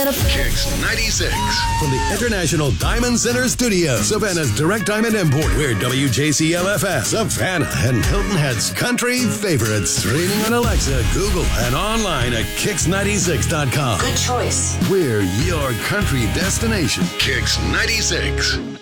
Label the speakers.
Speaker 1: Savannah.
Speaker 2: Kicks 96.
Speaker 3: From the International Diamond Center Studio, Savannah's direct diamond import. We're WJCLFS, Savannah, and Hilton Head's country favorites. Streaming on Alexa, Google, and online at Kicks96.com.
Speaker 1: Good choice.
Speaker 3: We're your country destination.
Speaker 2: Kicks 96.